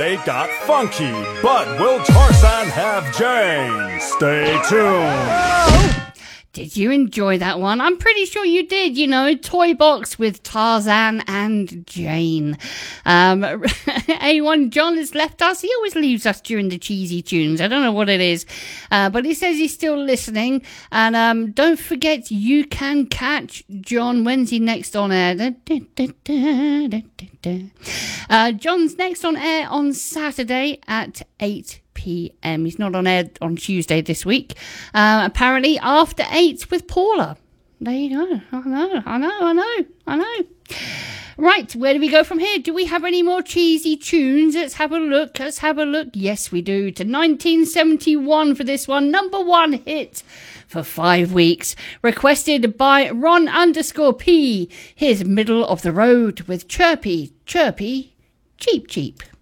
Friday got funky, but will Tarzan have Jane? Stay tuned. Did you enjoy that one? I'm pretty sure you did, you know, Toy Box with Tarzan and Jane. A1 John has left us. He always leaves us during the cheesy tunes. I don't know what it is, but he says he's still listening. And don't forget, you can catch John. When's he next on air? John's next on air on Saturday at 8 p.m. He's not on air on Tuesday this week. Apparently after 8 with Paula. There you go. I know. Right, where do we go from here? Do we have any more cheesy tunes? Let's have a look. Yes, we do. To 1971 for this one. Number 1 hit for 5 weeks. Requested by Ron_P. Here's Middle of the Road with Chirpy, Cheep Cheep.